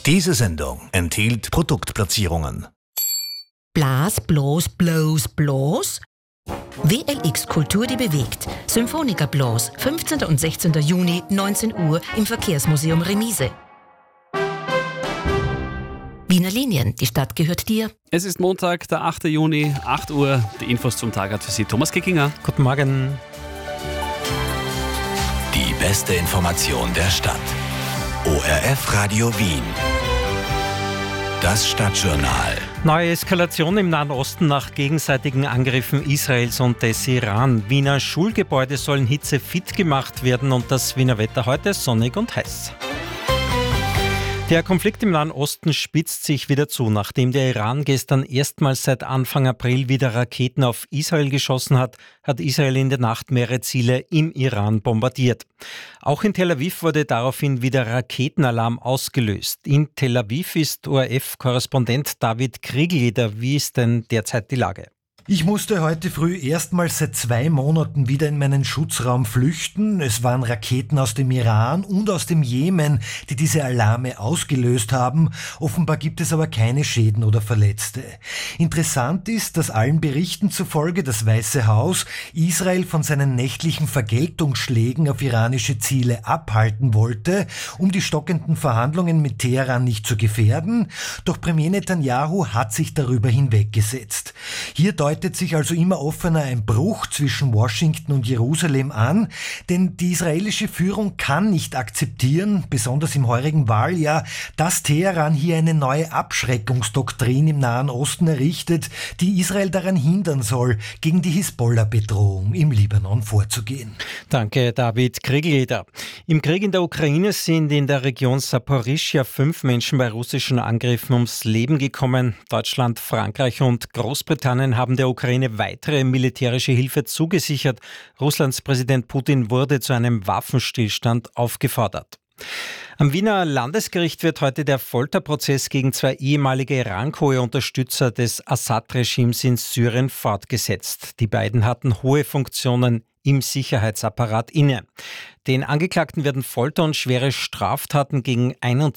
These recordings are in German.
Diese Sendung enthielt Produktplatzierungen. Blas, bloß, bloß, bloß? WLX Kultur, die bewegt. Symphoniker Blas, 15. und 16. Juni, 19 Uhr im Verkehrsmuseum Remise. Wiener Linien, die Stadt gehört dir. Es ist Montag, der 8. Juni, 8 Uhr. Die Infos zum Tag hat für Sie Thomas Kickinger. Guten Morgen. Die beste Information der Stadt. ORF Radio Wien. Das Stadtjournal. Neue Eskalation im Nahen Osten nach gegenseitigen Angriffen Israels und des Iran. Wiener Schulgebäude sollen hitzefit gemacht werden und das Wiener Wetter heute sonnig und heiß. Der Konflikt im Nahen Osten spitzt sich wieder zu, nachdem der Iran gestern erstmals seit Anfang April wieder Raketen auf Israel geschossen hat, hat Israel in der Nacht mehrere Ziele im Iran bombardiert. Auch in Tel Aviv wurde daraufhin wieder Raketenalarm ausgelöst. In Tel Aviv ist ORF-Korrespondent David Kriegelieder. Wie ist denn derzeit die Lage? Ich musste heute früh erstmals seit 2 Monaten wieder in meinen Schutzraum flüchten. Es waren Raketen aus dem Iran und aus dem Jemen, die diese Alarme ausgelöst haben. Offenbar gibt es aber keine Schäden oder Verletzte. Interessant ist, dass allen Berichten zufolge das Weiße Haus Israel von seinen nächtlichen Vergeltungsschlägen auf iranische Ziele abhalten wollte, um die stockenden Verhandlungen mit Teheran nicht zu gefährden. Doch Premier Netanyahu hat sich darüber hinweggesetzt. Hier deutet sich also immer offener ein Bruch zwischen Washington und Jerusalem an, denn die israelische Führung kann nicht akzeptieren, besonders im heurigen Wahljahr, dass Teheran hier eine neue Abschreckungsdoktrin im Nahen Osten errichtet, die Israel daran hindern soll, gegen die Hisbollah-Bedrohung im Libanon vorzugehen. Danke, David Kriegelieder. Im Krieg in der Ukraine sind in der Region Saporischschja 5 Menschen bei russischen Angriffen ums Leben gekommen. Deutschland, Frankreich und Großbritannien haben der Ukraine weitere militärische Hilfe zugesichert. Russlands Präsident Putin wurde zu einem Waffenstillstand aufgefordert. Am Wiener Landesgericht wird heute der Folterprozess gegen 2 ehemalige iranhohe Unterstützer des Assad-Regimes in Syrien fortgesetzt. Die beiden hatten hohe Funktionen im Sicherheitsapparat inne. Den Angeklagten werden Folter und schwere Straftaten gegen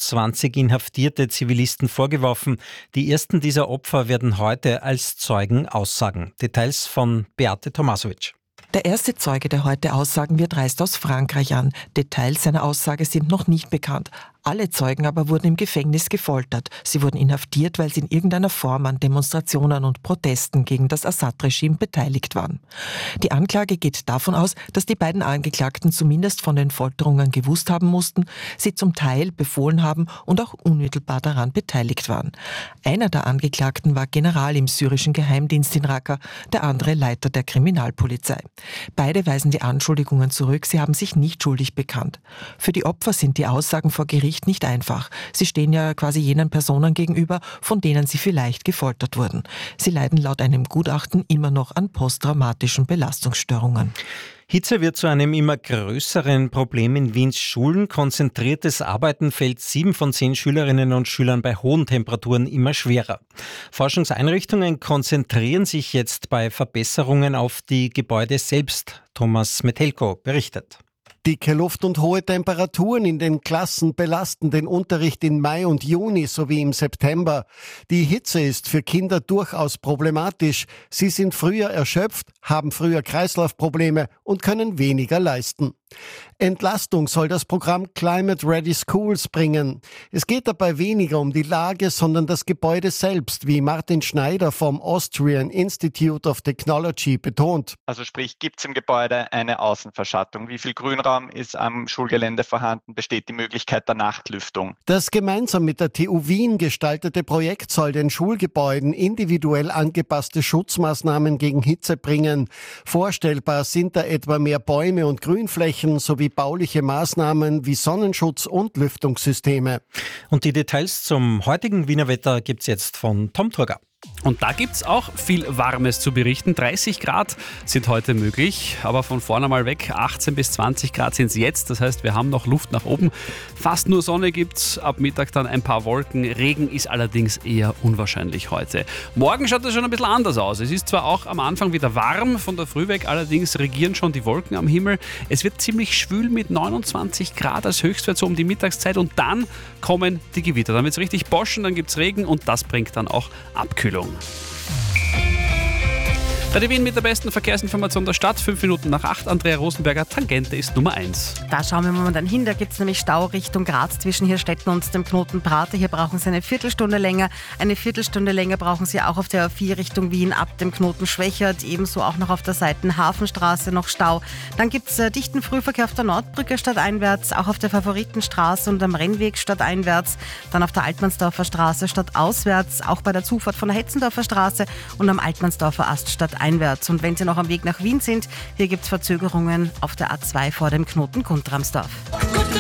21 inhaftierte Zivilisten vorgeworfen. Die ersten dieser Opfer werden heute als Zeugen aussagen. Details von Beate Tomasovic. Der erste Zeuge, der heute aussagen wird, reist aus Frankreich an. Details seiner Aussage sind noch nicht bekannt. Alle Zeugen aber wurden im Gefängnis gefoltert. Sie wurden inhaftiert, weil sie in irgendeiner Form an Demonstrationen und Protesten gegen das Assad-Regime beteiligt waren. Die Anklage geht davon aus, dass die beiden Angeklagten zumindest von den Folterungen gewusst haben mussten, sie zum Teil befohlen haben und auch unmittelbar daran beteiligt waren. Einer der Angeklagten war General im syrischen Geheimdienst in Raqqa, der andere Leiter der Kriminalpolizei. Beide weisen die Anschuldigungen zurück, sie haben sich nicht schuldig bekannt. Für die Opfer sind die Aussagen vor Gericht nicht einfach. Sie stehen ja quasi jenen Personen gegenüber, von denen sie vielleicht gefoltert wurden. Sie leiden laut einem Gutachten immer noch an posttraumatischen Belastungsstörungen. Hitze wird zu einem immer größeren Problem in Wiens Schulen. Konzentriertes Arbeiten fällt 7 von 10 Schülerinnen und Schülern bei hohen Temperaturen immer schwerer. Forschungseinrichtungen konzentrieren sich jetzt bei Verbesserungen auf die Gebäude selbst. Thomas Metelko berichtet. Dicke Luft und hohe Temperaturen in den Klassen belasten den Unterricht in Mai und Juni sowie im September. Die Hitze ist für Kinder durchaus problematisch. Sie sind früher erschöpft, haben früher Kreislaufprobleme und können weniger leisten. Entlastung soll das Programm Climate Ready Schools bringen. Es geht dabei weniger um die Lage, sondern das Gebäude selbst, wie Martin Schneider vom Austrian Institute of Technology betont. Also sprich, gibt es im Gebäude eine Außenverschattung? Wie viel Grünraum ist am Schulgelände vorhanden? Besteht die Möglichkeit der Nachtlüftung? Das gemeinsam mit der TU Wien gestaltete Projekt soll den Schulgebäuden individuell angepasste Schutzmaßnahmen gegen Hitze bringen. Vorstellbar sind da etwa mehr Bäume und Grünflächen sowie bauliche Maßnahmen wie Sonnenschutz und Lüftungssysteme. Und die Details zum heutigen Wiener Wetter gibt's jetzt von Tom Turger. Und da gibt es auch viel Warmes zu berichten. 30 Grad sind heute möglich, aber von vorne mal weg. 18 bis 20 Grad sind es jetzt. Das heißt, wir haben noch Luft nach oben. Fast nur Sonne gibt es. Ab Mittag dann ein paar Wolken. Regen ist allerdings eher unwahrscheinlich heute. Morgen schaut es schon ein bisschen anders aus. Es ist zwar auch am Anfang wieder warm von der Früh weg, allerdings regieren schon die Wolken am Himmel. Es wird ziemlich schwül mit 29 Grad als Höchstwert so um die Mittagszeit und dann kommen die Gewitter. Dann wird es richtig boschen, dann gibt es Regen und das bringt dann auch Abkühlung. Radio Wien mit der besten Verkehrsinformation der Stadt. 5 Minuten nach 8. Andrea Rosenberger, Tangente ist Nummer 1. Da schauen wir momentan hin. Da gibt es nämlich Stau Richtung Graz zwischen Hirstetten und dem Knoten Prate. Hier brauchen Sie eine Viertelstunde länger. Eine Viertelstunde länger brauchen Sie auch auf der A4 Richtung Wien ab dem Knoten Schwächert. Ebenso auch noch auf der Seitenhafenstraße noch Stau. Dann gibt es dichten Frühverkehr auf der Nordbrücke stadteinwärts, auch auf der Favoritenstraße und am Rennweg stadteinwärts. Dann auf der Altmannsdorfer Straße stadtauswärts, auch bei der Zufahrt von der Hetzendorfer Straße und am Altmannsdorfer Ast stadteinwärts. Und wenn Sie noch am Weg nach Wien sind, hier gibt es Verzögerungen auf der A2 vor dem Knoten Guntramsdorf. Gute